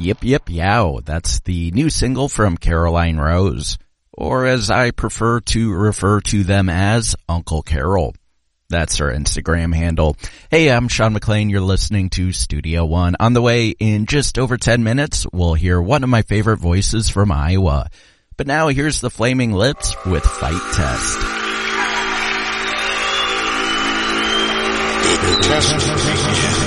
Yip Yip Yow, that's the new single from Caroline Rose, or as I prefer to refer to them as, Uncle Carol. That's her Instagram handle. Hey, I'm Sean McLean. You're listening to Studio One. On the way, in just over 10 minutes, we'll hear one of my favorite voices from Iowa. But now here's the Flaming Lips with Fight Test. Test.